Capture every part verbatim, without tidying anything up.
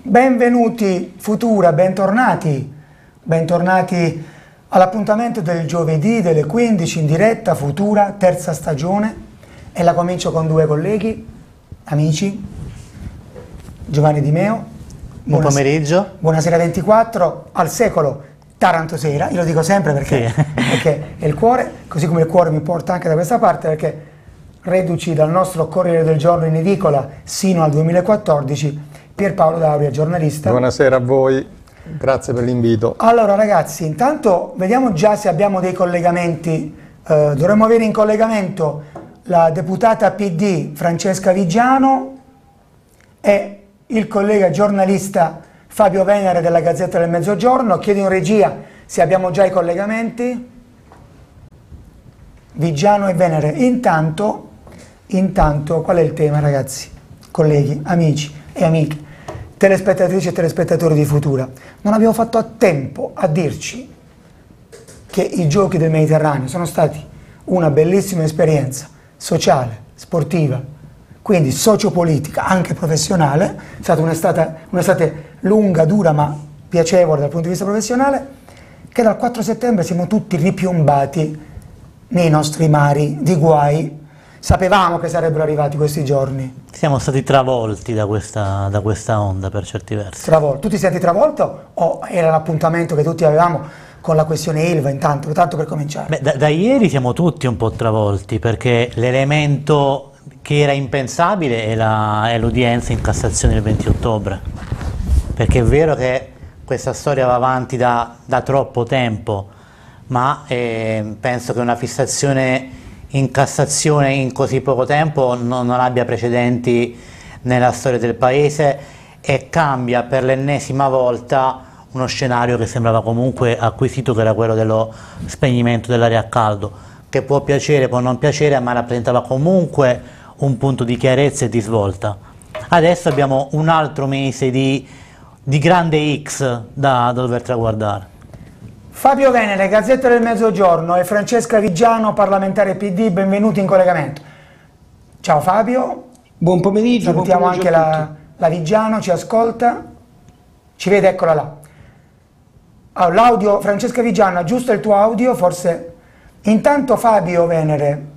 Benvenuti Futura, bentornati, bentornati all'appuntamento del giovedì delle quindici in diretta Futura, terza stagione, e la comincio con due colleghi, amici, Giovanni Di Meo. Buon pomeriggio. Buonasera ventiquattro, al secolo Taranto Sera, io lo dico sempre perché, sì. perché è il cuore, così come il cuore mi porta anche da questa parte, perché reduci dal nostro Corriere del Giorno in edicola sino al duemilaquattordici, Pierpaolo Dauria, giornalista. Buonasera a voi, grazie per l'invito. Allora ragazzi, intanto vediamo già se abbiamo dei collegamenti. Eh, dovremmo avere in collegamento la deputata P D Francesca Vigiano e il collega giornalista Fabio Venere della Gazzetta del Mezzogiorno. Chiedo in regia se abbiamo già i collegamenti. Vigiano e Venere. Intanto, intanto qual è il tema, ragazzi, colleghi, amici e amiche, telespettatrici e telespettatori di Futura? Non abbiamo fatto a tempo a dirci che i giochi del Mediterraneo sono stati una bellissima esperienza sociale, sportiva, quindi sociopolitica, anche professionale. È stata un'estate, un'estate lunga, dura, ma piacevole dal punto di vista professionale, che dal quattro settembre siamo tutti ripiombati nei nostri mari di guai. Sapevamo che sarebbero arrivati questi giorni. Siamo stati travolti da questa, da questa onda, per certi versi. Travolto. Tu ti senti travolto o era l'appuntamento che tutti avevamo con la questione Ilva, intanto, tanto per cominciare? Beh, da, da ieri siamo tutti un po' travolti, perché l'elemento che era impensabile è, la, è l'udienza in Cassazione il venti ottobre. Perché è vero che questa storia va avanti da, da troppo tempo, ma eh, penso che una fissazione in Cassazione in così poco tempo non, non abbia precedenti nella storia del Paese e cambia per l'ennesima volta uno scenario che sembrava comunque acquisito, che era quello dello spegnimento dell'aria a caldo, che può piacere, può non piacere, ma rappresentava comunque un punto di chiarezza e di svolta. Adesso abbiamo un altro mese di, di grande X da, da dover traguardare. Fabio Venere, Gazzetta del Mezzogiorno, e Francesca Vigiano, parlamentare P D, benvenuti in collegamento. Ciao Fabio. Buon pomeriggio. Salutiamo buon pomeriggio anche la, la Vigiano, ci ascolta, ci vede, eccola là. Oh, l'audio, Francesca Vigiano, aggiusta il tuo audio, forse. Intanto Fabio Venere.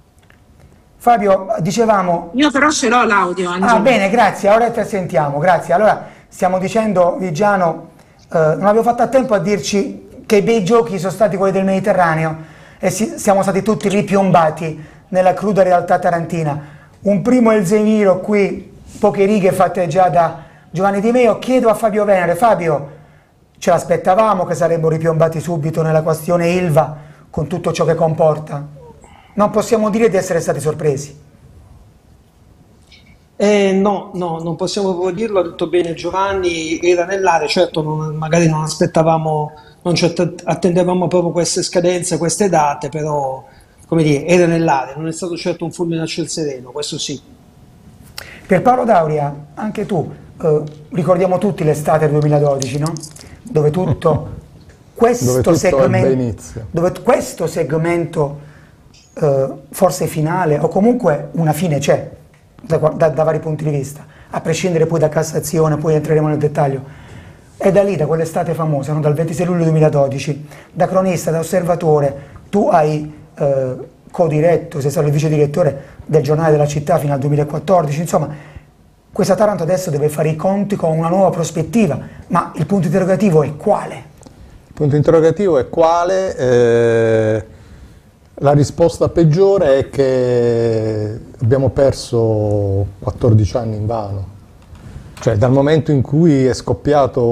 Fabio, dicevamo... Io però ce l'ho l'audio, Angelo. Ah, bene, grazie, ora ti sentiamo, grazie. Allora, stiamo dicendo, Vigiano, eh, non avevo fatto a tempo a dirci che i bei giochi sono stati quelli del Mediterraneo e si, siamo stati tutti ripiombati nella cruda realtà tarantina. Un primo Elsemiro qui, poche righe fatte già da Giovanni Di Meo. Chiedo a Fabio Venere. Fabio, ce l'aspettavamo che sarebbero ripiombati subito nella questione Ilva con tutto ciò che comporta? Non possiamo dire di essere stati sorpresi. Eh, no, no, non possiamo proprio dirlo, ha detto bene Giovanni, era nell'area, certo non, magari non aspettavamo, non ci attendevamo proprio queste scadenze, queste date, però come dire, era nell'area, non è stato certo un fulmine a ciel sereno, questo sì. Pierpaolo Dauria, anche tu, eh, ricordiamo tutti l'estate duemiladodici, no? Dove tutto questo dove tutto segmento, dove questo segmento eh, forse finale, o comunque una fine c'è, da, da, da vari punti di vista, a prescindere poi da Cassazione, poi entreremo nel dettaglio. E da lì, da quell'estate famosa, no? Dal ventisei luglio duemiladodici, da cronista, da osservatore, tu hai eh, co-diretto, sei stato il vice direttore del Giornale della Città fino al duemilaquattordici, insomma, questa Taranto adesso deve fare i conti con una nuova prospettiva, ma il punto interrogativo è quale? Il punto interrogativo è quale? Eh, la risposta peggiore è che abbiamo perso quattordici anni invano. Cioè, dal momento in cui è scoppiato